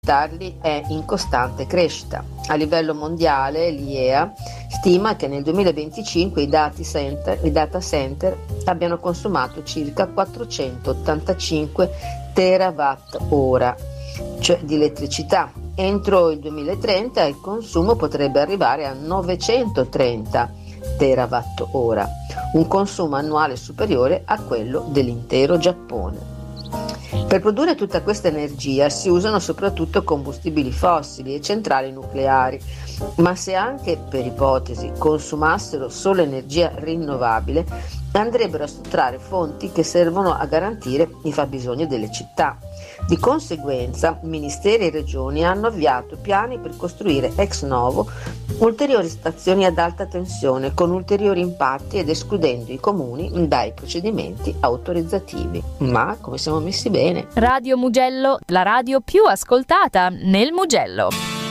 è in costante crescita. A livello mondiale l'IEA stima che nel 2025 i data center abbiano consumato circa 485 terawatt ora, cioè di elettricità. Entro il 2030 il consumo potrebbe arrivare a 930 terawatt ora, un consumo annuale superiore a quello dell'intero Giappone. Per produrre tutta questa energia si usano soprattutto combustibili fossili e centrali nucleari, ma se anche per ipotesi consumassero solo energia rinnovabile, andrebbero a sottrarre fonti che servono a garantire i fabbisogni delle città. Di conseguenza, ministeri e regioni hanno avviato piani per costruire ex novo ulteriori stazioni ad alta tensione con ulteriori impatti ed escludendo i comuni dai procedimenti autorizzativi. Ma come siamo messi bene? Radio Mugello, la radio più ascoltata nel Mugello.